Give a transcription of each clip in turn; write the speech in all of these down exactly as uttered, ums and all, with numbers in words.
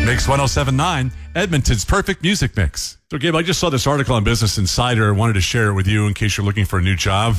Mix one oh seven point nine, Edmonton's perfect music mix. So, Gabe, I just saw this article on Business Insider. I wanted to share it with you in case you're looking for a new job.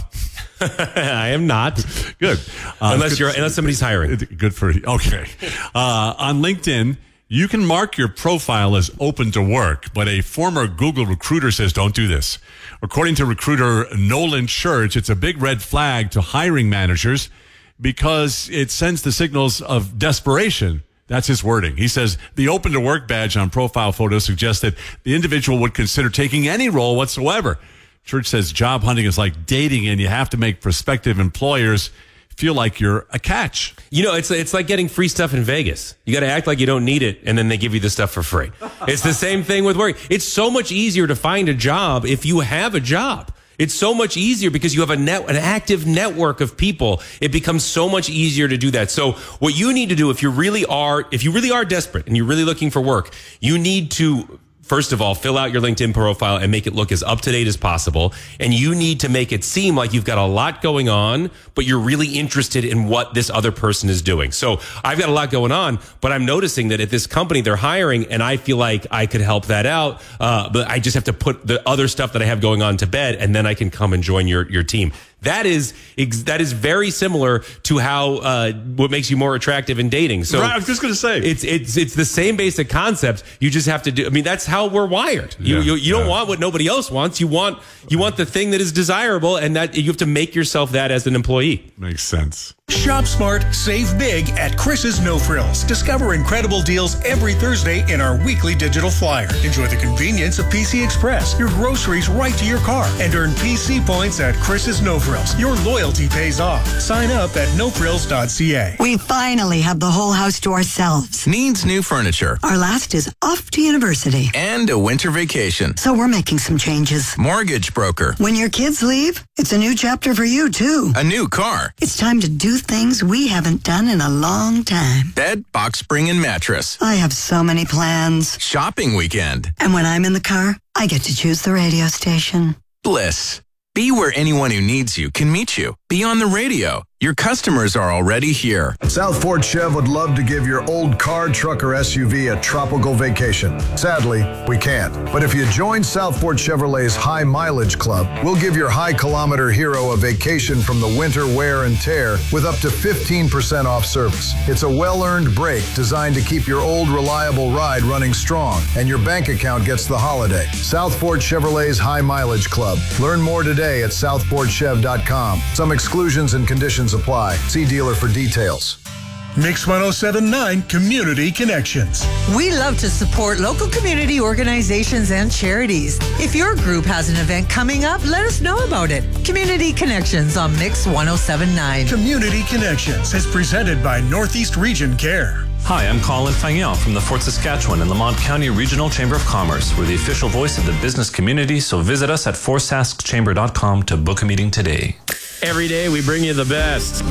I am not. Good. Uh, unless good, you're, unless somebody's hiring. Good for you. Okay. Uh, on LinkedIn, you can mark your profile as open to work, but a former Google recruiter says don't do this. According to recruiter Nolan Church, it's a big red flag to hiring managers because it sends the signals of desperation. That's his wording. He says the open to work badge on profile photos suggests that the individual would consider taking any role whatsoever. Church says job hunting is like dating, and you have to make prospective employers feel like you're a catch. You know, it's it's like getting free stuff in Vegas. You got to act like you don't need it, and then they give you the stuff for free. It's the same thing with work. It's so much easier to find a job if you have a job. It's so much easier because you have a net, an active network of people. It becomes so much easier to do that. So what you need to do if you really are, if you really are desperate and you're really looking for work, you need to, first of all, fill out your LinkedIn profile and make it look as up to date as possible. And you need to make it seem like you've got a lot going on, but you're really interested in what this other person is doing. So I've got a lot going on, but I'm noticing that at this company they're hiring and I feel like I could help that out. Uh, but I just have to put the other stuff that I have going on to bed, and then I can come and join your, your team. That is that is very similar to how uh, what makes you more attractive in dating. So right, I was just going to say it's it's it's the same basic concept. You just have to do. I mean, that's how we're wired. You yeah, you, you don't yeah. want what nobody else wants. You want you want the thing that is desirable, and that you have to make yourself that as an employee. Makes sense. Shop smart, save big at Chris's No Frills. Discover incredible deals every Thursday in our weekly digital flyer. Enjoy the convenience of P C Express, your groceries right to your car, and earn P C points at Chris's No Frills. Your loyalty pays off. Sign up at no frills dot c a. We finally have the whole house to ourselves. Needs new furniture. Our last is off to university. And a winter vacation. So we're making some changes. Mortgage broker. When your kids leave, it's a new chapter for you, too. A new car. It's time to do things we haven't done in a long time. Bed, box spring, and mattress. I have so many plans. Shopping weekend. And when I'm in the car, I get to choose the radio station. Bliss. Be where anyone who needs you can meet you. Be on the radio. Your customers are already here. South Fort Chev would love to give your old car, truck, or S U V a tropical vacation. Sadly, we can't. But if you join South Fort Chevrolet's High Mileage Club, we'll give your high-kilometer hero a vacation from the winter wear and tear with up to fifteen percent off service. It's a well-earned break designed to keep your old, reliable ride running strong, and your bank account gets the holiday. South Fort Chevrolet's High Mileage Club. Learn more today at south fort chev dot com. Some exclusions and conditions apply. See dealer for details. Mix one oh seven point nine Community Connections. We love to support local community organizations and charities. If your group has an event coming up, let us know about it. Community Connections on Mix one oh seven point nine. Community Connections is presented by Northeast Region Care. Hi, I'm Colin Fangel from the Fort Saskatchewan and Lamont County Regional Chamber of Commerce. We're the official voice of the business community, so visit us at fort sask chamber dot com to book a meeting today. Every day we bring you the best.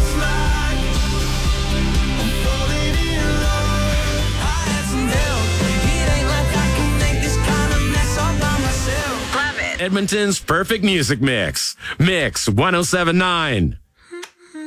Edmonton's perfect music mix. Mix one oh seven point nine.